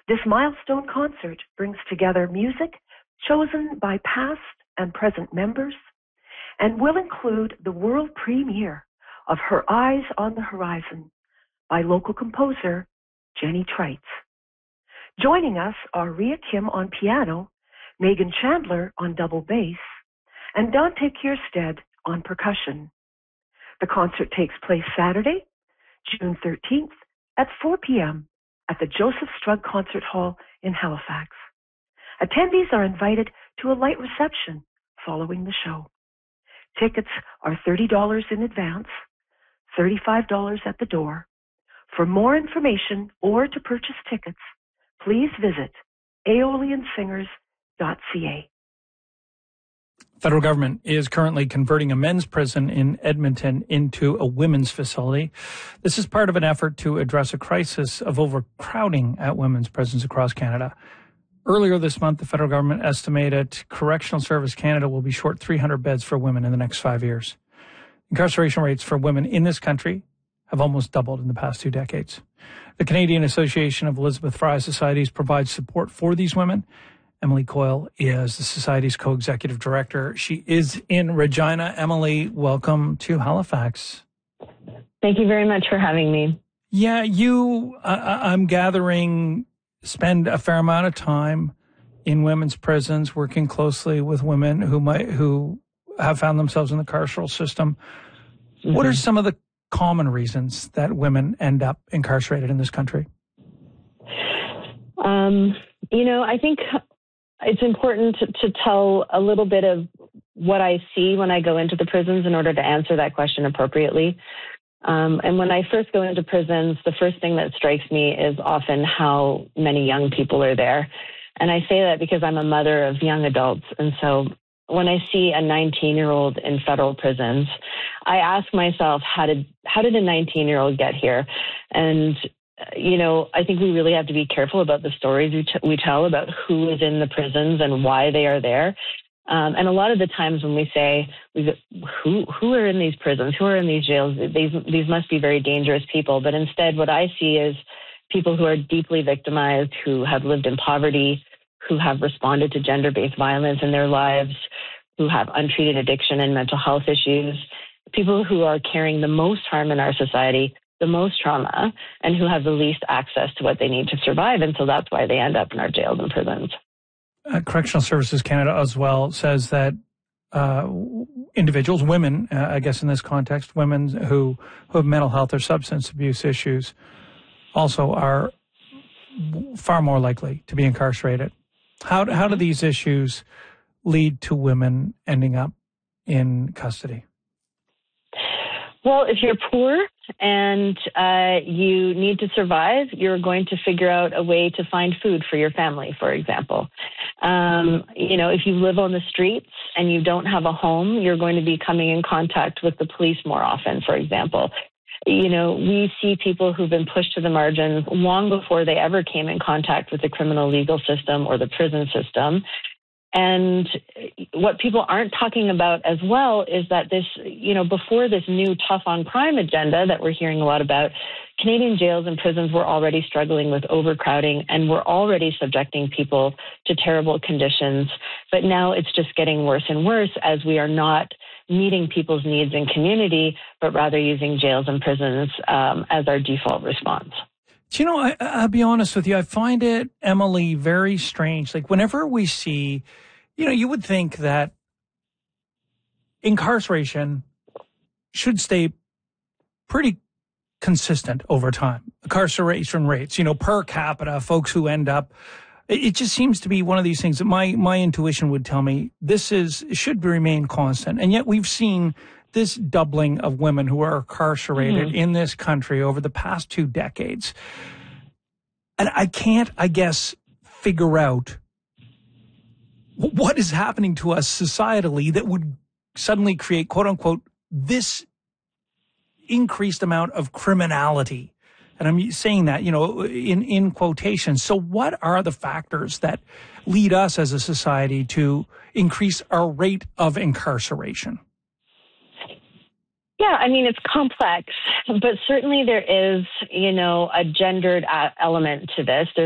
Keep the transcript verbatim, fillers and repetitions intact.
This milestone concert brings together music chosen by past and present members and will include the world premiere of Her Eyes on the Horizon by local composer Jenny Trites. Joining us are Ria Kim on piano, Megan Chandler on double bass, and Dante Kierstead on percussion. The concert takes place Saturday, June thirteenth at four p.m. at the Joseph Strug Concert Hall in Halifax. Attendees are invited to a light reception following the show. Tickets are thirty dollars in advance, thirty-five dollars at the door. For more information or to purchase tickets, please visit aeolian singers dot c a. Federal government is currently converting a men's prison in Edmonton into a women's facility. This is part of an effort to address a crisis of overcrowding at women's prisons across Canada. Earlier this month, the federal government estimated Correctional Service Canada will be short three hundred beds for women in the next five years. Incarceration rates for women in this country have almost doubled in the past two decades. The Canadian Association of Elizabeth Fry Societies provides support for these women. Emily Coyle is the Society's co-executive director. She is in Regina. Emily, welcome to Halifax. Thank you very much for having me. Yeah, you, uh, I'm gathering, spend a fair amount of time in women's prisons, working closely with women who might who have found themselves in the carceral system. Mm-hmm. What are some of the common reasons that women end up incarcerated in this country? Um, you know, I think it's important to, to tell a little bit of what I see when I go into the prisons in order to answer that question appropriately. Um, and when I first go into prisons, the first thing that strikes me is often how many young people are there. And I say that because I'm a mother of young adults. And so when I see a nineteen-year-old in federal prisons, I ask myself, how did how did a nineteen-year-old get here? And you know, I think we really have to be careful about the stories we, t- we tell about who is in the prisons and why they are there. Um, and a lot of the times when we say, we, who who are in these prisons, who are in these jails, these, these must be very dangerous people. But instead, what I see is people who are deeply victimized, who have lived in poverty, who have responded to gender-based violence in their lives, who have untreated addiction and mental health issues, people who are carrying the most harm in our society, the most trauma, and who have the least access to what they need to survive. And so that's why they end up in our jails and prisons. Uh, Correctional Services Canada as well says that uh, individuals, women, uh, I guess in this context, women who, who have mental health or substance abuse issues also are far more likely to be incarcerated. How, how do these issues lead to women ending up in custody? Well, if you're poor and uh, you need to survive, you're going to figure out a way to find food for your family, for example. Um, you know, if you live on the streets and you don't have a home, you're going to be coming in contact with the police more often, for example. You know, we see people who've been pushed to the margins long before they ever came in contact with the criminal legal system or the prison system. And what people aren't talking about as well is that this, you know, before this new tough on crime agenda that we're hearing a lot about, Canadian jails and prisons were already struggling with overcrowding and were already subjecting people to terrible conditions. But now it's just getting worse and worse as we are not meeting people's needs in community, but rather using jails and prisons um, as our default response. Do you know, I, I'll be honest with you, I find it, Emily, very strange. Like whenever we see, you know, you would think that incarceration should stay pretty consistent over time. Incarceration rates, you know, per capita, folks who end up, it just seems to be one of these things that my, my intuition would tell me this is, should remain constant. And yet we've seen this doubling of women who are incarcerated mm-hmm. in this country over the past two decades. And I can't, I guess, figure out what is happening to us societally that would suddenly create, quote unquote, this increased amount of criminality. And I'm saying that, you know, in, in quotation. So what are the factors that lead us as a society to increase our rate of incarceration? Yeah, I mean, it's complex, but certainly there is, you know, a gendered element to this. There's